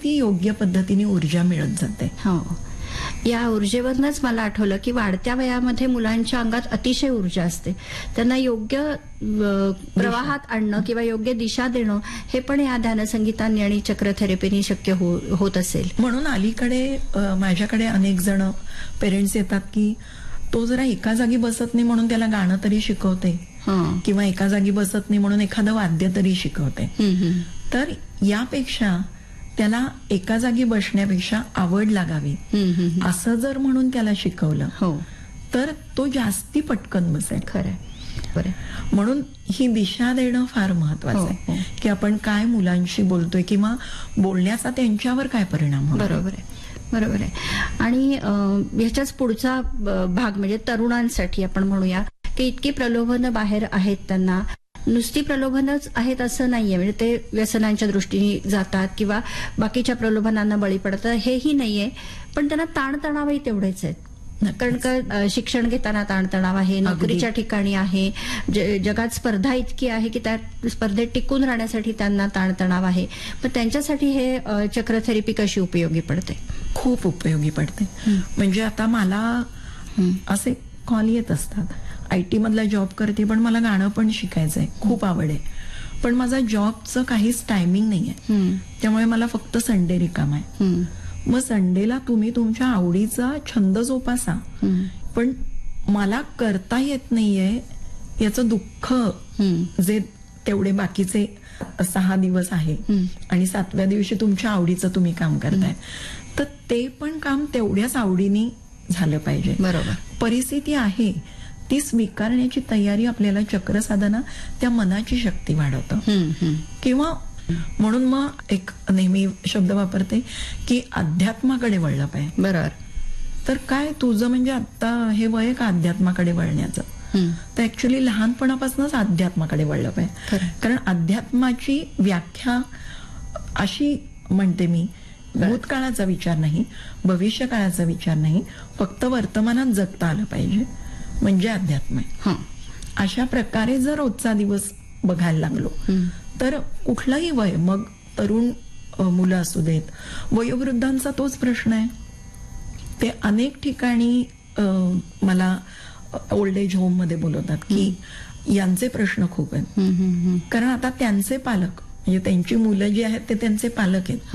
ती योग्य पद्धतीने ऊर्जा मिळत जाते. हो, या ऊर्जेवरनच मला आठवलं की वाढत्या वयामध्ये मुलांच्या अंगात अतिशय ऊर्जा असते. त्यांना योग्य प्रवाहात आणणं किंवा योग्य दिशा देणं हे पण या ध्यानसंगीतांनी आणि चक्र थेरपीनी शक्य होत असेल. म्हणून अलीकडे माझ्याकडे अनेक जण पेरेंट्स येतात की तो जरा एका जागी बसत नाही म्हणून त्याला गाणं तरी शिकवते किंवा एका जागी बसत नाही म्हणून एखादं वाद्य तरी शिकवते. तर यापेक्षा त्याला एका जागी बसण्यापेक्षा आवड लागावी असं जर म्हणून त्याला शिकवलं तर तो जास्ती पटकन बसेल. खरं. म्हणून ही दिशा देणं फार महत्वाचं आहे की आपण काय मुलांशी बोलतोय किंवा बोलण्याचा त्यांच्यावर काय परिणाम होतो. बरोबर आहे. आणि ह्याच्याच पुढचा भाग म्हणजे तरुणांसाठी आपण म्हणूया की इतकी प्रलोभनं बाहेर आहेत, त्यांना नुसती प्रलोभनच आहेत असं नाहीये. म्हणजे ते व्यसनांच्या दृष्टीने जातात किंवा बाकीच्या प्रलोभनांना बळी पडतात हेही नाहीये, पण त्यांना ताणतणावही तेवढेच आहेत. कारण का शिक्षण घेताना ताणतणाव आहे, नोकरीच्या ठिकाणी आहे, जगात स्पर्धा इतकी आहे की त्या स्पर्धेत टिकून राहण्यासाठी त्यांना ताणतणाव आहे. पण त्यांच्यासाठी हे चक्र थेरपी कशी उपयोगी पडते? खूप उपयोगी पडते. म्हणजे आता मला असे कॉल येत असतात, IT मधला जॉब करते पण मला गाणं पण शिकायचंय, खूप आवड आहे, पण माझा जॉबचं काहीच टायमिंग नाहीये, त्यामुळे मला फक्त संडे रिकाम आहे. मग संडेला तुम्ही तुमच्या आवडीचा छंद जोपासा, पण मला करता येत नाहीये याचं दुःख जे तेवढे बाकीचे 6 दिवस आहे आणि 7व्या दिवशी तुमच्या आवडीचं तुम्ही काम करताय, तर ते पण काम तेवढ्याच आवडीने झालं पाहिजे. बरोबर. परिस्थिती आहे ती स्वीकारण्याची तयारी आपल्याला चक्र साधना त्या मनाची शक्ती वाढवतं. किंवा म्हणून मग एक नेहमी शब्द वापरते की अध्यात्माकडे वळलं पाहिजे. बरोबर. तर काय तुझं म्हणजे आता हे वय का अध्यात्माकडे वळण्याचं? तर ऍक्च्युली लहानपणापासूनच अध्यात्माकडे वळलं पाहिजे. कारण अध्यात्माची व्याख्या अशी म्हणते मी, भूतकाळाचा विचार नाही, भविष्य काळाचा विचार नाही, फक्त वर्तमानात जगता आलं पाहिजे म्हणजे अध्यात्म आहे. अशा प्रकारे जर रोजचा दिवस बघायला लागलो तर कुठलंही वय, मग तरुण मुलं असू देत, वयोवृद्धांचा तोच प्रश्न आहे. ते अनेक ठिकाणी मला ओल्ड एज होम मध्ये बोलवतात की यांचे प्रश्न खूप आहेत. कारण आता त्यांचे पालक म्हणजे त्यांची मुलं जी आहेत ते त्यांचे पालक आहेत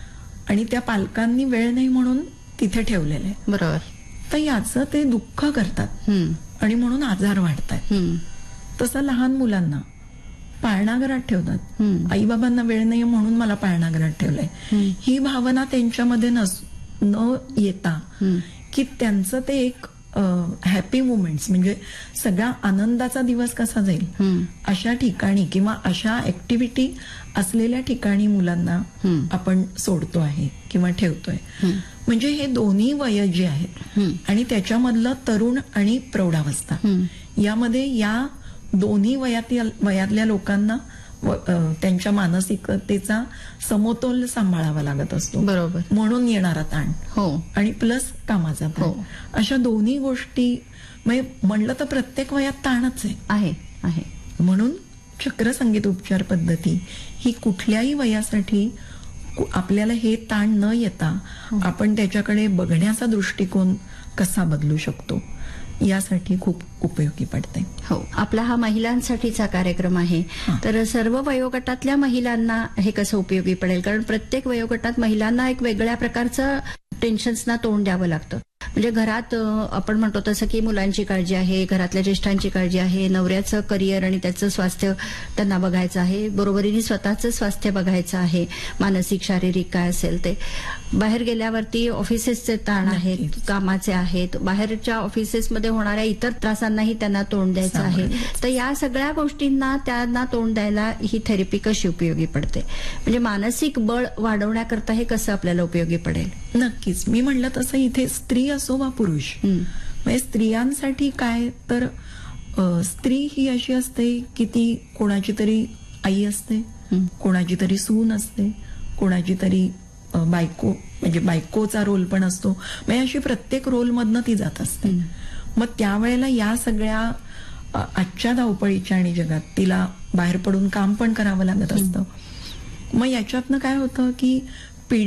आणि त्या पालकांनी वेळ नाही म्हणून तिथे ठेवलेले आहे. बरोबर. तर याचं ते दुःख करतात आणि म्हणून आजार वाढतात. तसं लहान मुलांना पाळणाघरात ठेवतात, आई बाबांना वेळ नाही म्हणून मला पाळणाघरात ठेवलंय, ही भावना त्यांच्यामध्ये न येता की त्यांचं ते एक हॅपी मुमेंट्स म्हणजे सगळा आनंदाचा दिवस कसा जाईल अशा ठिकाणी किंवा अशा ऍक्टिव्हिटी असलेल्या ठिकाणी मुलांना आपण सोडतो आहे किंवा ठेवतोय. म्हणजे हे दोन्ही वय जे आहेत आणि त्याच्यामधलं तरुण आणि प्रौढावस्था, यामध्ये या दोन्ही वयातल्या लोकांना त्यांच्या मानसिकतेचा समतोल सांभाळावा लागत असतो. बरोबर. म्हणून येणारा ताण आणि प्लस कामाचा ताण, अशा दोन्ही गोष्टी म्हणलं तर प्रत्येक वयात ताणच आहे. म्हणून चक्र संगीत उपचार पद्धती ही कुठल्याही वयासाठी आपल्याला हे ताण न येता आपण त्याच्याकडे बघण्याचा दृष्टिकोन कसा बदलू शकतो यासाठी खूप उपयोगी पडते. हो, आपला हा महिलांसाठीचा कार्यक्रम आहे, तर सर्व वयोगटातल्या महिलांना हे कसं उपयोगी पडेल? कारण प्रत्येक वयोगटात महिलांना एक वेगळ्या प्रकारचं टेन्शन्सना तोंड द्यावं लागतं. म्हणजे घरात आपण म्हणतो तसं की मुलांची काळजी आहे, घरातल्या ज्येष्ठांची काळजी आहे, नवऱ्याचं करिअर आणि त्याचं स्वास्थ्य त्यांना बघायचं आहे, बरोबरीने स्वतःचं स्वास्थ्य बघायचं आहे, मानसिक शारीरिक काय असेल ते. बाहेर गेल्यावरती ऑफिसेसचे ताण आहेत, कामाचे आहेत, बाहेरच्या ऑफिसेसमध्ये होणाऱ्या इतर त्रासांनाही त्यांना तोंड द्यायचं आहे. तर या सगळ्या गोष्टींना त्यांना तोंड द्यायला ही थेरपी कशी उपयोगी पडते? म्हणजे मानसिक बळ वाढवण्याकरता हे कसं आपल्याला उपयोगी पडेल? नक्कीच. मी म्हणलं तसं इथे स्त्री असो वा पुरुष, म्हणजे स्त्रियांसाठी काय तर स्त्री ही अशी असते की ती कोणाची तरी आई असते, कोणाची तरी सून असते, कोणाची तरी बायको, म्हणजे बायकोचा रोल पण असतो. म्हणजे अशी प्रत्येक रोल मधनं ती जात असते. मग त्यावेळेला या सगळ्या आजच्या धावपळीच्या आणि जगात तिला बाहेर पडून काम पण करावं लागत असतं. मग याच्यातनं काय होतं की